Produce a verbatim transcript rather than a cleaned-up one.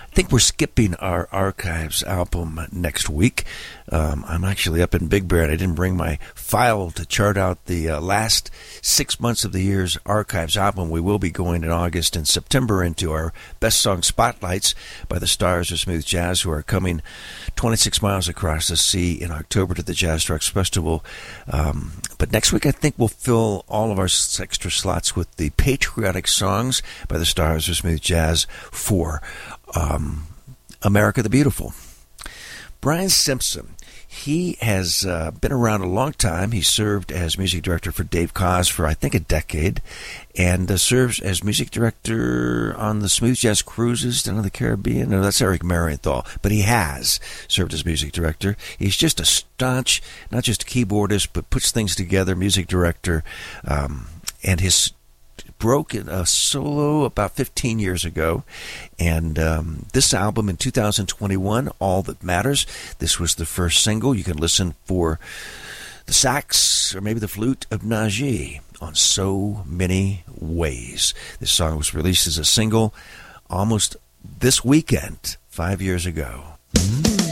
I think we're skipping our Archives album next week. Um, I'm actually up in Big Bear, and I didn't bring my file to chart out the uh, last six months of the year's Archives album. We will be going in August and September into our Best Song Spotlights by the Stars of Smooth Jazz, who are coming twenty-six miles across the sea in October to the Jazz Rocks Festival. Um, but next week, I think we'll fill all of our extra slots with the patriotic songs by the Stars of Smooth Jazz for um, America the Beautiful. Brian Simpson. He has uh, been around a long time. He served as music director for Dave Koz for, I think, a decade, and uh, serves as music director on the Smooth Jazz Cruises down in the Caribbean. No, that's Eric Marienthal, but he has served as music director. He's just a staunch, not just a keyboardist, but puts things together, music director, um, and his broke in a solo about fifteen years ago, and um, this album in two thousand twenty-one, All That Matters, this was the first single. You can listen for the sax or maybe the flute of Najee on So Many Ways. This song was released as a single almost this weekend, five years ago. Mm-hmm.